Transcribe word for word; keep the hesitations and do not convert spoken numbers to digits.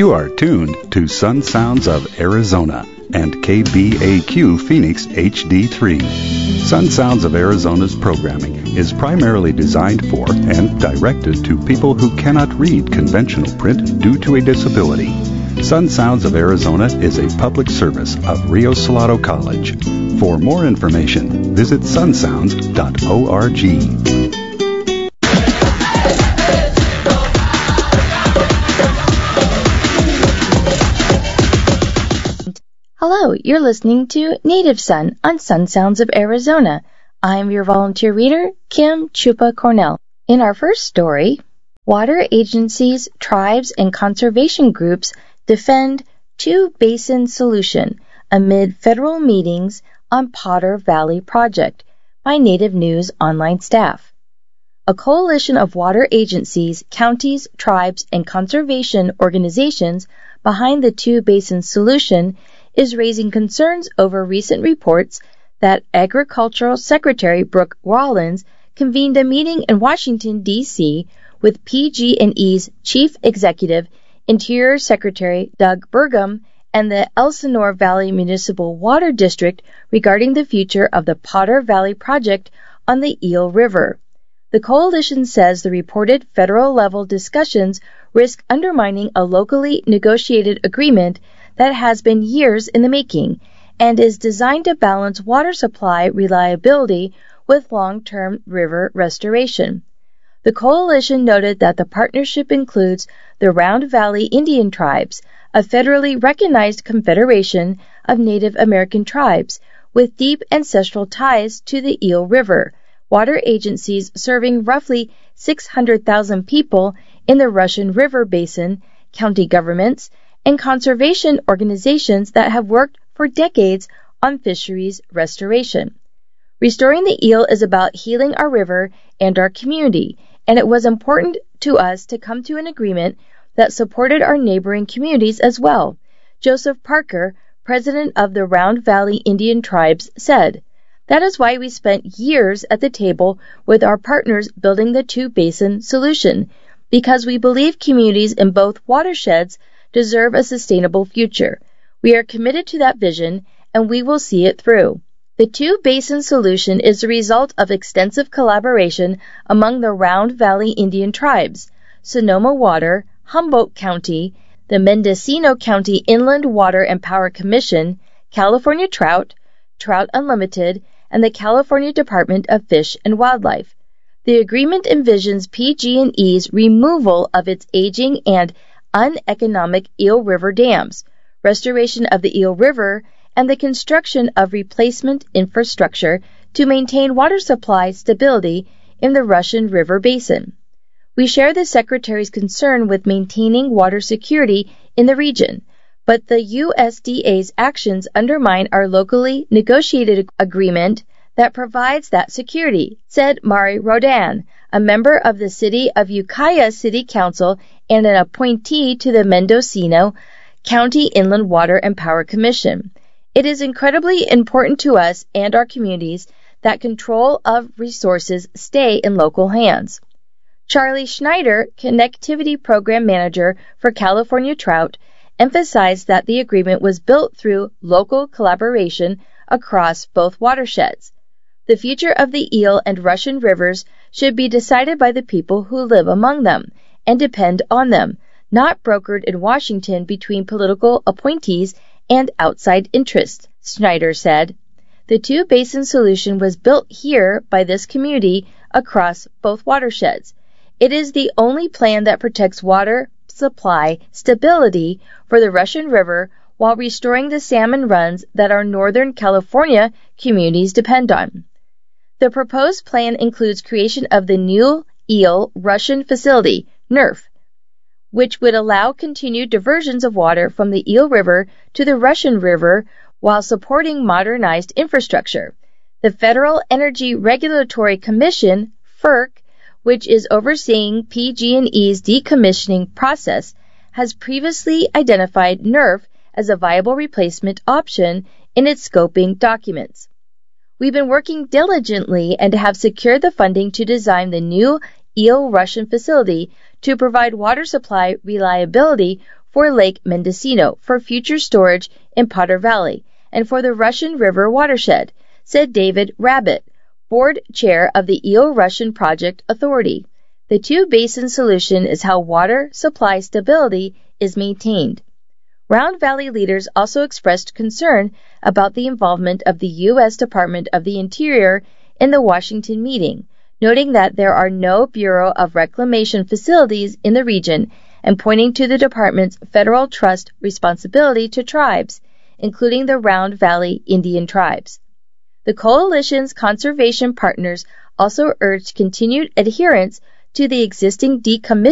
You are tuned to Sun Sounds of Arizona and K B A Q Phoenix H D three. Sun Sounds of Arizona's programming is primarily designed for and directed to people who cannot read conventional print due to a disability. Sun Sounds of Arizona is a public service of Rio Salado College. For more information, visit sun sounds dot org. Hello, you're listening to Native Sun on Sun Sounds of Arizona. I'm your volunteer reader, Kim Chupa Cornell. In our first story, water agencies, tribes, and conservation groups defend two-basin solution amid federal meetings on Potter Valley project by Native News online staff. A coalition of water agencies, counties, tribes, and conservation organizations behind the two-basin solution is raising concerns over recent reports that Agricultural Secretary Brooke Rollins convened a meeting in Washington, D C with P G and E's Chief Executive, Interior Secretary Doug Burgum, and the Elsinore Valley Municipal Water District regarding the future of the Potter Valley project on the Eel River. The coalition says the reported federal-level discussions risk undermining a locally negotiated agreement that has been years in the making and is designed to balance water supply reliability with long-term river restoration. The coalition noted that the partnership includes the Round Valley Indian Tribes, a federally recognized confederation of Native American tribes with deep ancestral ties to the Eel River, water agencies serving roughly six hundred thousand people in the Russian River Basin, county governments, and conservation organizations that have worked for decades on fisheries restoration. Restoring the eel is about healing our river and our community, and it was important to us to come to an agreement that supported our neighboring communities as well. Joseph Parker, president of the Round Valley Indian Tribes, said, "That is why we spent years at the table with our partners building the two-basin solution, because we believe communities in both watersheds deserve a sustainable future. We are committed to that vision, and we will see it through." The two-basin solution is the result of extensive collaboration among the Round Valley Indian Tribes, Sonoma Water, Humboldt County, the Mendocino County Inland Water and Power Commission, California Trout, Trout Unlimited, and the California Department of Fish and Wildlife. The agreement envisions P G and E's removal of its aging and uneconomic Eel River dams, restoration of the Eel River, and the construction of replacement infrastructure to maintain water supply stability in the Russian River Basin. We share the Secretary's concern with maintaining water security in the region, but the U S D A's actions undermine our locally negotiated agreement that provides that security, said Mari Rodan, a member of the City of Ukiah City Council and an appointee to the Mendocino County Inland Water and Power Commission. It is incredibly important to us and our communities that control of resources stay in local hands. Charlie Schneider, Connectivity Program Manager for California Trout, emphasized that the agreement was built through local collaboration across both watersheds. The future of the Eel and Russian rivers should be decided by the people who live among them and depend on them, not brokered in Washington between political appointees and outside interests, Schneider said. The two-basin solution was built here by this community across both watersheds. It is the only plan that protects water supply stability for the Russian River while restoring the salmon runs that our Northern California communities depend on. The proposed plan includes creation of the new Eel Russian Facility, N R F, which would allow continued diversions of water from the Eel River to the Russian River while supporting modernized infrastructure. The Federal Energy Regulatory Commission, F E R C, which is overseeing P G and E's decommissioning process, has previously identified N R F as a viable replacement option in its scoping documents. We've been working diligently and have secured the funding to design the new Eel Russian facility to provide water supply reliability for Lake Mendocino for future storage in Potter Valley and for the Russian River watershed, said David Rabbit, board chair of the Eel-Russian Project Authority. The two-basin solution is how water supply stability is maintained. Round Valley leaders also expressed concern about the involvement of the U S Department of the Interior in the Washington meeting, noting that there are no Bureau of Reclamation facilities in the region and pointing to the department's federal trust responsibility to tribes, including the Round Valley Indian tribes. The coalition's conservation partners also urged continued adherence to the existing decommissioning